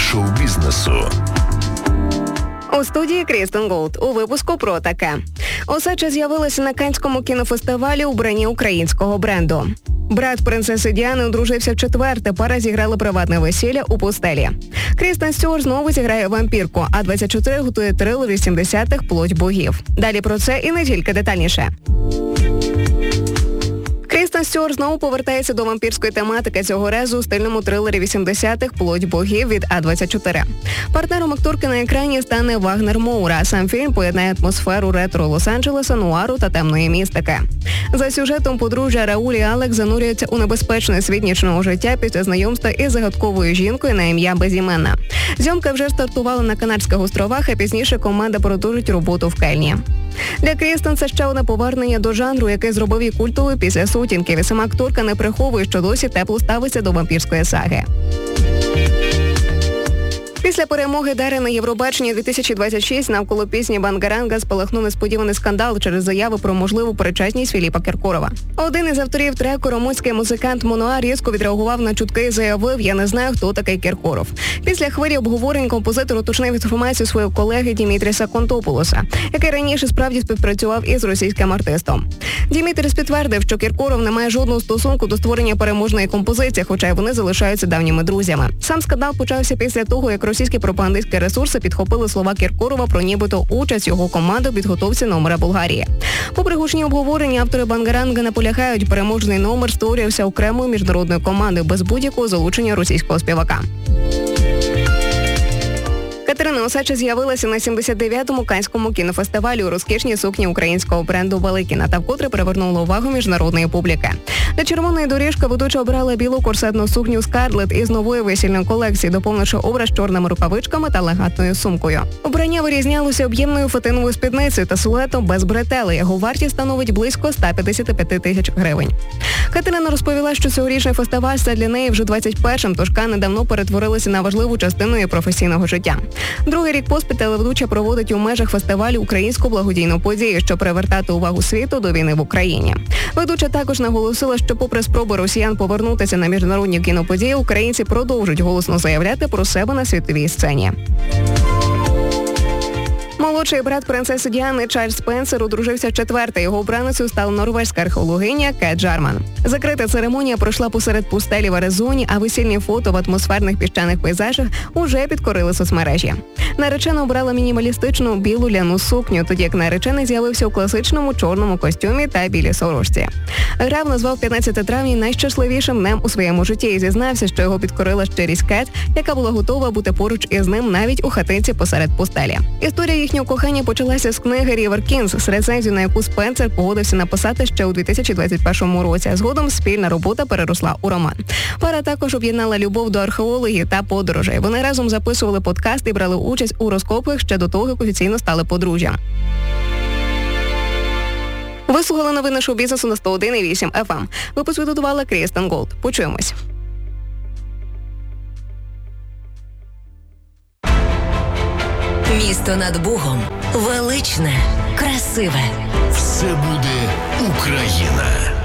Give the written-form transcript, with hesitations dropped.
шоу-бізнесу. У студії Крістен Голд. У випуску про таке. Осадча з'явилася на Каннському кінофестивалі у вбранні українського бренду. Брат принцеси Діани одружився вчетверте, пара зіграла приватне весілля у пустелі. Крістен Стюарт знову зіграє вампірку, а 24 готує трилер 80-х «Плоть богів». Далі про це і не тільки детальніше. Крістен Стюарт знову повертається до вампірської тематики, цього разу у стильному трилері 80-х «Плоть богів» від А24. Партнером акторки на екрані стане Вагнер Моура. Сам фільм поєднає атмосферу ретро Лос-Анджелеса, нуару та темної містики. За сюжетом подружжя Рауль і Алекс занурюються у небезпечний світ нічного життя після знайомства із загадковою жінкою на ім'я Безіменна. Зйомка вже стартувала на Канарських островах, а пізніше команда продовжить роботу в Кельні. Для Крістен це ще одне повернення до жанру, який зробив її культовою після «Сутінків», і сама акторка не приховує, що досі тепло ставиться до вампірської саги. Після перемоги Дари на Євробаченні 2026 навколо пісні «Бангаранга» спалахнув несподіваний скандал через заяви про можливу причетність Філіпа Кіркорова. Один із авторів треку, румунський музикант Монуа, різко відреагував на чутки і заявив: «Я не знаю, хто такий Кіркоров». Після хвилі обговорень композитор уточнив інформацію свого колеги Дімітріса Контопулоса, який раніше справді співпрацював із російським артистом. Дімітріс підтвердив, що Кіркоров не має жодного стосунку до створення переможної композиції, хоча й вони залишаються давніми друзями. Сам скандал почався після того, як російські пропагандистські ресурси підхопили слова Кіркорова про нібито участь його команди у підготовці номера Болгарії. Попри гучні обговорення, автори «Бангаранга» наполягають, переможний номер створювався окремою міжнародною командою без будь-якого залучення російського співака. Катерина Осадча з'явилася на 79-му Каннському кінофестивалі у розкішній сукні українського бренду «Баликіна» та вкотре привернула увагу міжнародної публіки. Для червоної доріжки ведуча обрала білу корсетну сукню «Скарлет» із нової весільної колекції, доповнивши образ чорними рукавичками та елегантною сумкою. Обрання вирізнялося об'ємною фатиновою спідницею та силуетом без бретелей. Його вартість становить близько 155 тисяч гривень. Катерина розповіла, що цьогорічний фестиваль став для неї вже 21-м, тож Канни давно перетворилися на важливу частину її професійного життя. Другий рік поспіль телеведуча проводить у межах фестивалю українську благодійну подію, щоб привертати увагу світу до війни в Україні. Ведуча також наголосила, що попри спроби росіян повернутися на міжнародні кіноподії, українці продовжують голосно заявляти про себе на світовій сцені. Молодший брат принцеси Діани Чарльз Спенсер одружився вчетверте. Його обраницею стала норвезька археологиня Кет Джарман. Закрита церемонія пройшла посеред пустелі в Аризоні, а весільні фото в атмосферних піщаних пейзажах уже підкорили соцмережі. Наречена обрала мінімалістичну білу ляну сукню, тоді як наречений з'явився у класичному чорному костюмі та білій сорочці. Граф назвав 15 травня найщасливішим днем у своєму житті і зізнався, що його підкорила щирість Кет, яка була готова бути поруч із ним навіть у хатинці посеред пустелі. Історія їхнього кохання почалася з книги «Рівер Кінгс», рецензію на яку Спенсер погодився написати ще у 2021 році. Згодом спільна робота переросла у роман. Пара також об'єднала любов до археології та подорожей. Вони разом записували подкаст і брали участь у розкопках ще до того, як офіційно стали подружжям. Ви слухали новини шоу-бізнесу на 101,8 FM. Випуск підготувала Крістен Голд. Почуємось. Місто над Бугом. Величне, красиве. Все буде Україна.